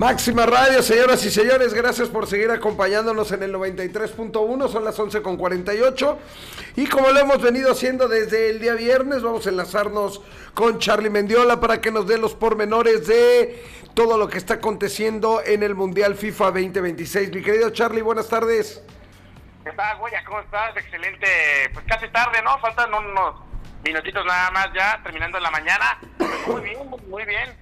Máxima Radio, señoras y señores, gracias por seguir acompañándonos en el 93.1, son las 11:48 y como lo hemos venido haciendo desde el día viernes, vamos a enlazarnos con Charly Mendiola para que nos dé los pormenores de todo lo que está aconteciendo en el Mundial FIFA 2026. Mi querido Charly, buenas tardes. ¿Qué tal, Goya? ¿Cómo estás? Excelente, pues casi tarde, ¿no? Faltan unos minutitos nada más ya, terminando la mañana. Pues muy bien,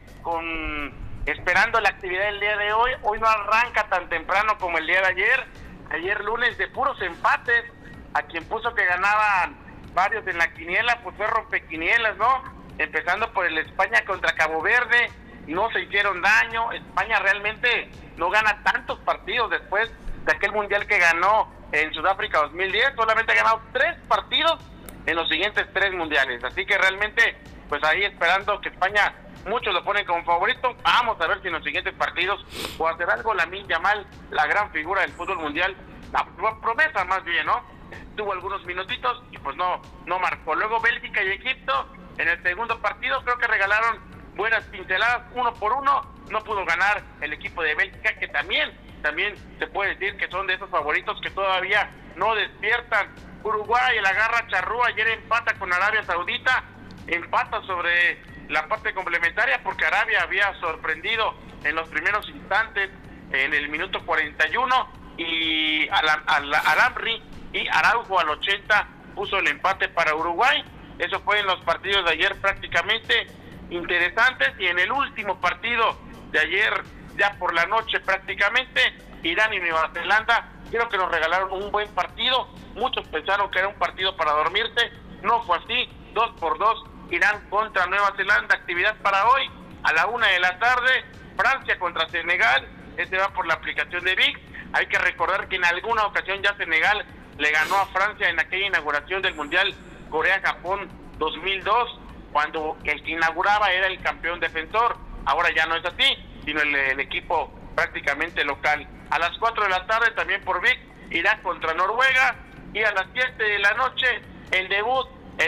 esperando la actividad del día de hoy. Hoy no arranca tan temprano como el día de ayer. Ayer lunes de puros empates. A quien puso que ganaban varios en la quiniela, pues fue rompequinielas, ¿no? Empezando por el España contra Cabo Verde. No se hicieron daño. España realmente no gana tantos partidos después de aquel mundial que ganó en Sudáfrica 2010. Solamente ha ganado 3 partidos en los siguientes 3 mundiales. Así que realmente, pues ahí esperando que España... Muchos lo ponen como favorito. Vamos a ver si en los siguientes partidos puede hacer algo. Lamine Yamal, la gran figura del fútbol mundial, la promesa más bien, ¿no? Tuvo algunos minutitos y pues no marcó. Luego Bélgica y Egipto en el segundo partido creo que regalaron buenas pinceladas, 1-1. No pudo ganar el equipo de Bélgica, que también se puede decir que son de esos favoritos que todavía no despiertan. Uruguay, la garra charrúa, ayer empata con Arabia Saudita, empata sobre la parte complementaria porque Arabia había sorprendido en los primeros instantes en el minuto 41 y Alamri y Araujo al 80 puso el empate para Uruguay. Eso fue en los partidos de ayer prácticamente interesantes. Y en el último partido de ayer, ya por la noche prácticamente, Irán y Nueva Zelanda, creo que nos regalaron un buen partido. Muchos pensaron que era un partido para dormirse, no fue así. 2-2 Irán contra Nueva Zelanda, actividad para hoy a la 1:00 p.m, Francia contra Senegal, este va por la aplicación de ViX. Hay que recordar que en alguna ocasión ya Senegal le ganó a Francia en aquella inauguración del Mundial Corea-Japón 2002, cuando el que inauguraba era el campeón defensor. Ahora ya no es así, sino el equipo prácticamente local. A las 4:00 p.m, también por ViX, Irak contra Noruega, y a las 7:00 p.m, el debut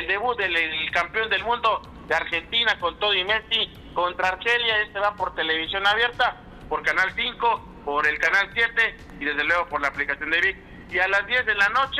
del campeón del mundo de Argentina con Todi Messi contra Argelia. Este va por televisión abierta, por Canal 5, por el Canal 7 y desde luego por la aplicación de ViX. Y a las 10 de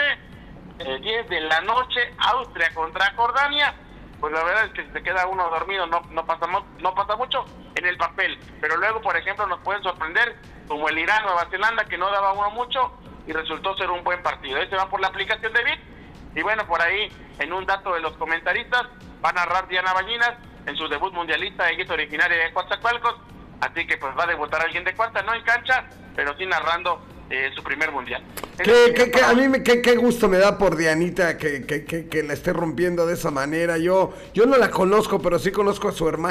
la noche, Austria contra Jordania. Pues la verdad es que si se queda uno dormido no pasa mucho en el papel, pero luego por ejemplo nos pueden sorprender como el Irán Nueva Zelanda, que no daba uno mucho y resultó ser un buen partido. Este va por la aplicación de ViX. Y bueno, por ahí, en un dato de los comentaristas, va a narrar Diana Ballinas en su debut mundialista. Ella es originaria de Coatzacoalcos, así que pues va a debutar alguien de Coatzacoalcos, no en cancha, pero sí narrando su primer mundial. A mí qué gusto me da por Dianita que la esté rompiendo de esa manera. Yo no la conozco, pero sí conozco a su hermana.